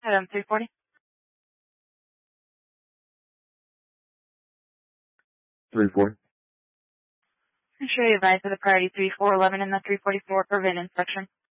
Item 340. I'm sure you advised of the priority 3411 and the 344 for VIN inspection.